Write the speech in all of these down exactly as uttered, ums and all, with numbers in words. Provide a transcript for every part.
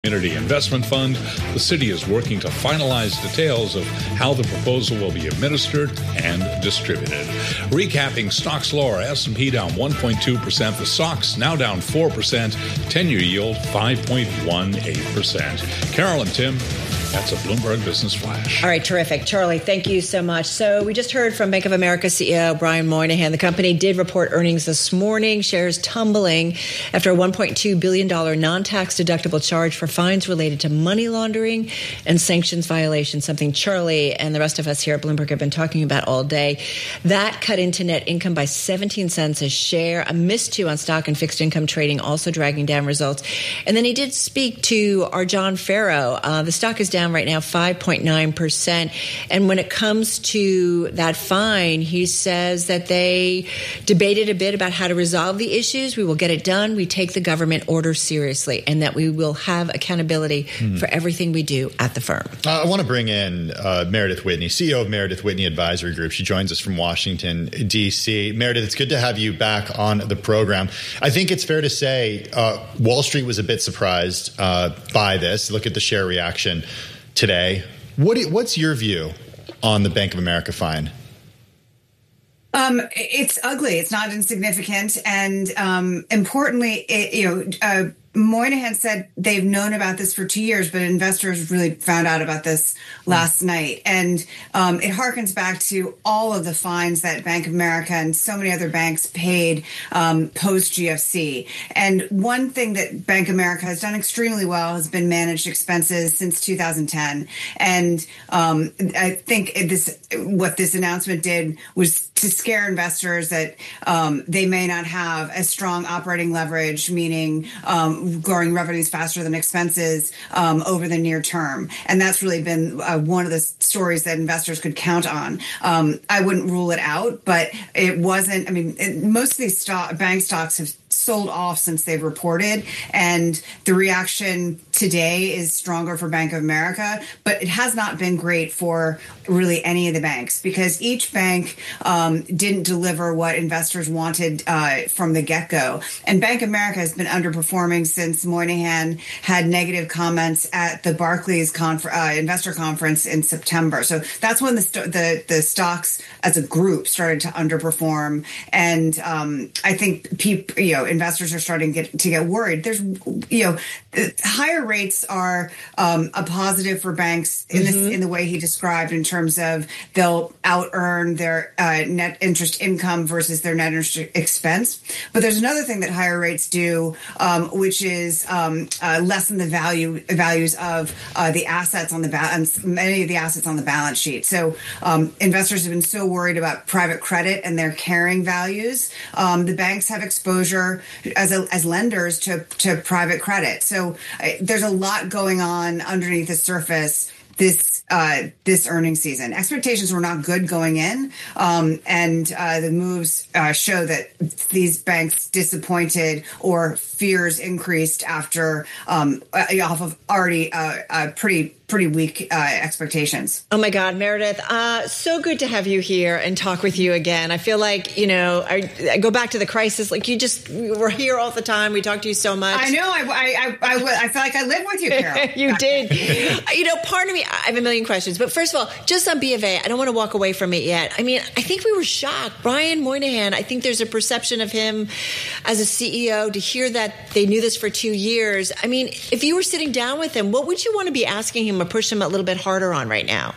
Community Investment Fund. The city is working to finalize details of how the proposal will be administered and distributed. Recapping stocks lower, S and P down one point two percent. The stocks now down four percent. ten-year yield five point one eight percent. Carol and Tim, that's a Bloomberg Business Flash. All right, terrific. Charlie, thank you so much. So we just heard from Bank of America C E O Brian Moynihan. The company did report earnings this morning, shares tumbling after a one point two billion dollars non-tax deductible charge for fines related to money laundering and sanctions violations, something Charlie and the rest of us here at Bloomberg have been talking about all day. That cut into net income by seventeen cents a share, a miss too on stock and fixed income trading, also dragging down results. And then he did speak to our John Farrow. Uh, the stock is down right now five point nine percent. And when it comes to that fine, he says that they debated a bit about how to resolve the issues. We will get it done. We take the government order seriously, and that we will have accountability hmm. for everything we do at the firm. Uh, I want to bring in uh, Meredith Whitney, C E O of Meredith Whitney Advisory Group. She joins us from Washington, D C. Meredith, it's good to have you back on the program. I think it's fair to say uh, Wall Street was a bit surprised uh, by this. Look at the share reaction today. What do you, what's your view on the Bank of America fine? Um, it's ugly. It's not insignificant. And um, importantly, it, you know, uh, Moynihan said they've known about this for two years, but investors really found out about this last mm. night. And um, it harkens back to all of the fines that Bank of America and so many other banks paid um, post-G F C. And one thing that Bank of America has done extremely well has been managed expenses since two thousand ten. And um, I think this what this announcement did was to scare investors that um, they may not have a strong operating leverage, meaning um, growing revenues faster than expenses um, over the near term. And that's really been uh, one of the stories that investors could count on. Um, I wouldn't rule it out, but it wasn't. I mean, it, most of these stock, bank stocks have sold off since they've reported, and the reaction today is stronger for Bank of America, but it has not been great for really any of the banks because each bank um, didn't deliver what investors wanted uh, from the get-go. And Bank of America has been underperforming since Moynihan had negative comments at the Barclays conf- uh, investor conference in September. So that's when the st- the the stocks as a group started to underperform, and um, I think people, you know, investors are starting to get, to get worried. There's, you know, higher rates are um, a positive for banks in this, mm-hmm. in the way he described, in terms of they'll out earn their uh, net interest income versus their net interest expense. But there's another thing that higher rates do, um, which is um, uh, lessen the value values of uh, the assets on the balance, many of the assets on the balance sheet. So um, investors have been so worried about private credit and their carrying values. Um, the banks have exposure as a, as lenders to to private credit. So uh, there's a lot going on underneath the surface this uh, this earnings season. Expectations were not good going in, um, and uh, the moves uh, show that these banks disappointed or fears increased after um, off of already uh, uh, pretty pretty weak uh, expectations. Oh my God, Meredith, uh, so good to have you here and talk with you again. I feel like, you know, I, I go back to the crisis. Like you just we're here all the time. We talk to you so much. I know. I I I, I, I feel like I live with you, Carol. You did. You know, part of me, I have a million questions. But first of all, just on B of A, I don't want to walk away from it yet. I mean, I think we were shocked. Brian Moynihan, I think there's a perception of him as a C E O to hear that they knew this for two years. I mean, if you were sitting down with him, what would you want to be asking him or push him a little bit harder on right now?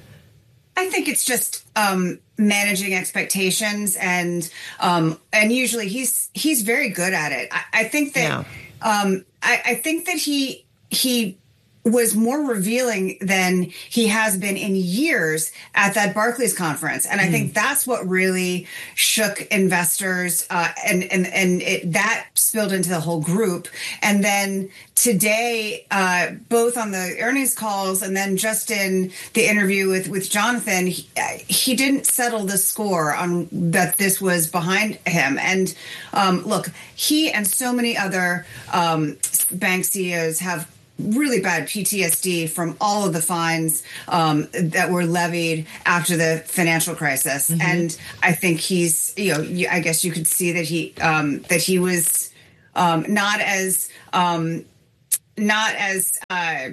I think it's just um, managing expectations, and um, and usually he's he's very good at it. I, I think that yeah. um, I, I think that he he. was more revealing than he has been in years at that Barclays conference. And I mm. think that's what really shook investors, uh, and, and, and it, that spilled into the whole group. And then today, uh, both on the earnings calls and then just in the interview with, with Jonathan, he, he didn't settle the score on that this was behind him. And um, look, he and so many other um, bank C E Os have really bad P T S D from all of the fines um, that were levied after the financial crisis. Mm-hmm. And I think he's, you know, I guess you could see that he um, that he was um, not as um, not as uh,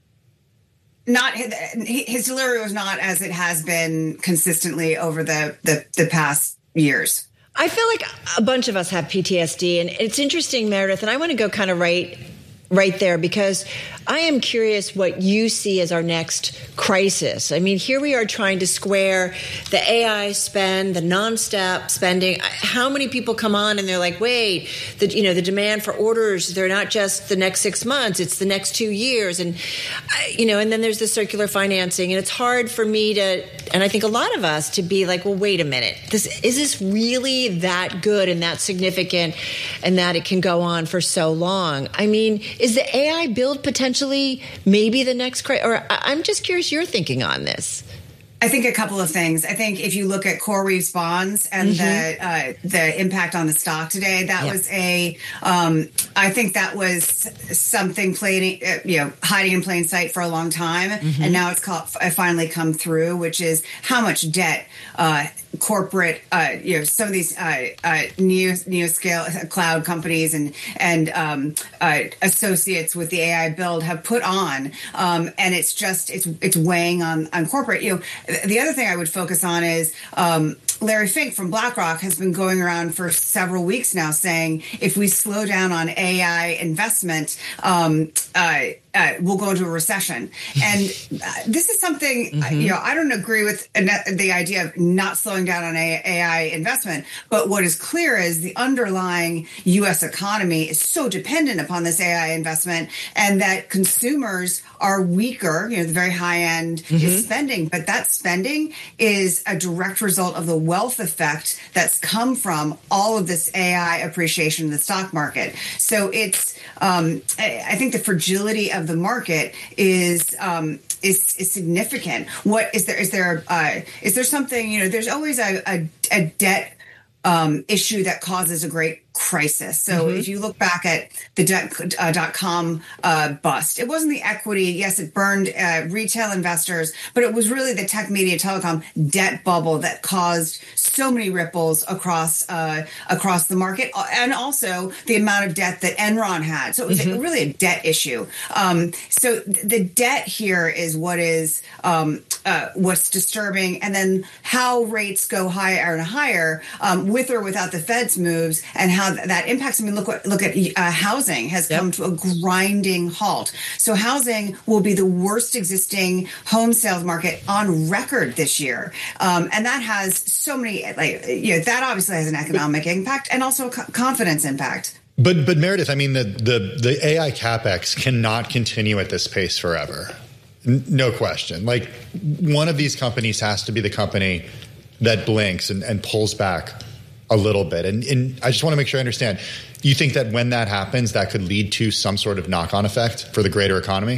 not his delivery was not as it has been consistently over the the, the past years. I feel like a bunch of us have P T S D, and it's interesting, Meredith, and I want to go kind of right right there because I am curious what you see as our next crisis. I mean, here we are trying to square the A I spend, the non-stop spending. How many people come on and they're like, wait, the, you know, the demand for orders, they're not just the next six months, it's the next two years. And, you know, and then there's the circular financing. And it's hard for me to, and I think a lot of us, to be like, well, wait a minute, this, is this really that good and that significant and that it can go on for so long? I mean, is the A I build potentially maybe the next crisis? Or I'm just curious your thinking on this. I think a couple of things. I think if you look at CoreWeave's bonds and mm-hmm. the uh, the impact on the stock today, that yeah. was a. Um, I think that was something playing, uh, you know, hiding in plain sight for a long time, mm-hmm. and now it's called, uh, finally come through, which is how much debt uh, corporate, uh, you know, some of these uh, uh, neo neo scale cloud companies and and um, uh, associates with the A I build have put on, um, and it's just it's it's weighing on on corporate. You know. The other thing I would focus on is um, Larry Fink from BlackRock has been going around for several weeks now saying if we slow down on A I investment, um, uh, uh, we'll go into a recession. And uh, this is something, mm-hmm. you know, I don't agree with the idea of not slowing down on A I investment. But what is clear is the underlying U S economy is so dependent upon this A I investment, and that consumers are weaker. You know, the very high end mm-hmm. is spending, but that spending is a direct result of the wealth effect that's come from all of this A I appreciation in the stock market. So it's, um, I think the fragility of the market is um, is is significant. What is there? Is there uh, is there something? You know, there's always a a, a debt um, issue that causes a great crisis. So mm-hmm. if you look back at the dot, uh, dot com uh, bust, it wasn't the equity. Yes, it burned uh, retail investors, but it was really the tech, media, telecom debt bubble that caused so many ripples across uh, across the market, and also the amount of debt that Enron had. So it was mm-hmm. really a debt issue. Um, so the debt here is what is um, uh, what's disturbing, and then how rates go higher and higher um, with or without the Fed's moves, and how that impacts. I mean, look what look at uh, housing has yep. come to a grinding halt. So housing will be the worst existing home sales market on record this year, um, and that has so many. Like, you know, that obviously has an economic impact and also a co- confidence impact. But but Meredith, I mean, the the the A I capex cannot continue at this pace forever. N- no question. Like, one of these companies has to be the company that blinks and, and pulls back a little bit. And, and I just want to make sure I understand. You think that when that happens, that could lead to some sort of knock-on effect for the greater economy?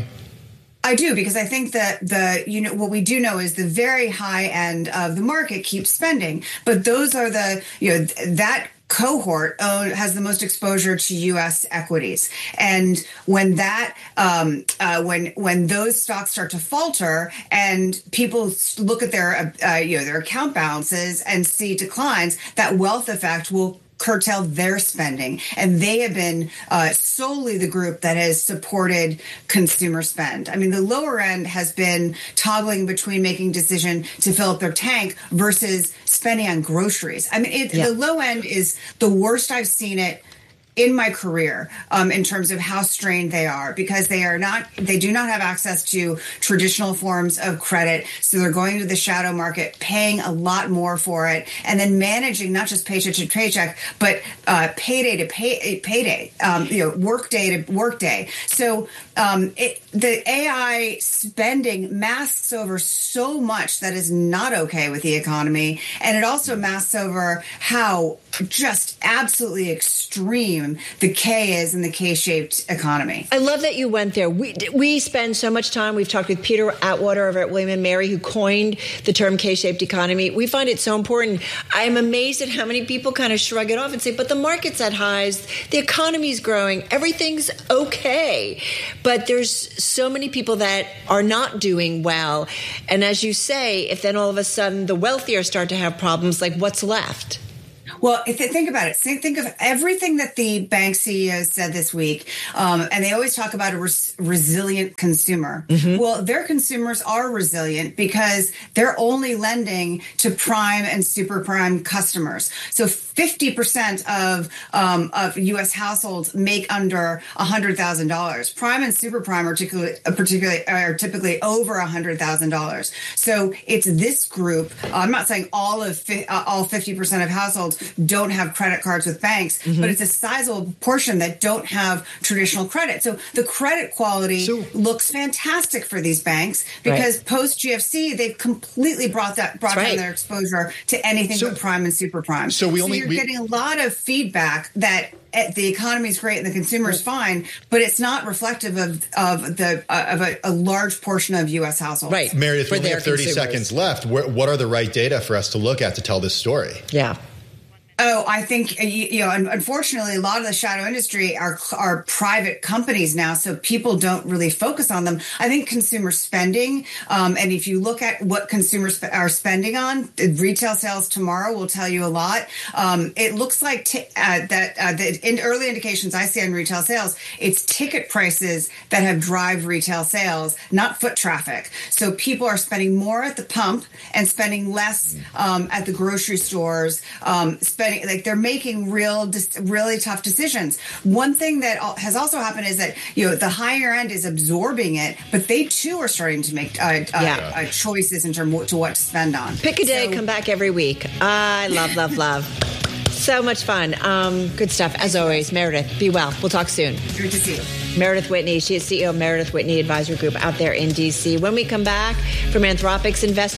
I do, because I think that the, you know, what we do know is the very high end of the market keeps spending, but those are the, you know, that cohort uh, has the most exposure to U S equities. And when that, um, uh, when when those stocks start to falter and people look at their, uh, you know, their account balances and see declines, that wealth effect will curtail their spending. And they have been uh, solely the group that has supported consumer spend. I mean, the lower end has been toggling between making decision to fill up their tank versus spending on groceries. I mean, it, yeah. the low end is the worst I've seen it in my career, um, in terms of how strained they are, because they are not, they do not have access to traditional forms of credit. So they're going to the shadow market, paying a lot more for it, and then managing not just paycheck to paycheck, but uh, payday to pay, payday, um, you know, work day to work day. So um, it, the A I spending masks over so much that is not okay with the economy, and it also masks over how just absolutely extreme the K is in the K-shaped economy. I love that you went there. We we spend so much time. We've talked with Peter Atwater over at William and Mary, who coined the term K-shaped economy. We find it so important. I'm amazed at how many people kind of shrug it off and say, but the market's at highs, the economy's growing, everything's okay. But there's so many people that are not doing well. And as you say, if then all of a sudden the wealthier start to have problems, like what's left? Well, if they think about it, think of everything that the bank C E Os said this week, um, and they always talk about a res- resilient consumer. Mm-hmm. Well, their consumers are resilient because they're only lending to prime and super prime customers. So fifty percent of um, of U S households make under one hundred thousand dollars. Prime and super prime are particularly, particularly are typically over one hundred thousand dollars. So it's this group. Uh, I'm not saying all of fi- uh, all fifty percent of households don't have credit cards with banks, mm-hmm. but it's a sizable portion that don't have traditional credit. So the credit quality so, looks fantastic for these banks because right. post G F C, they've completely brought that brought right. down their exposure to anything so, but prime and super prime. So we so only you're we, getting a lot of feedback that the economy is great and the consumer is fine, but it's not reflective of of the uh, of a, a large portion of U S households. Right, Meredith, we only have thirty consumers. seconds left. Where, what are the right data for us to look at to tell this story? Yeah. Oh, I think, you know, unfortunately, a lot of the shadow industry are are private companies now, so people don't really focus on them. I think consumer spending, um, and if you look at what consumers are spending on, retail sales tomorrow will tell you a lot. Um, it looks like t- uh, that uh, the in early indications I see on retail sales, it's ticket prices that have drive retail sales, not foot traffic. So people are spending more at the pump and spending less um, at the grocery stores, um, spending like they're making real, really tough decisions. One thing that has also happened is that, you know, the higher end is absorbing it, but they too are starting to make uh, yeah. uh, uh, choices in terms of what to spend on. Pick a day, so, come back every week. I love, love, love. So much fun. Um, good stuff. As always, Meredith, be well. We'll talk soon. Good to see you. Meredith Whitney. She is C E O of Meredith Whitney Advisory Group out there in D C. When we come back from Anthropic's Invest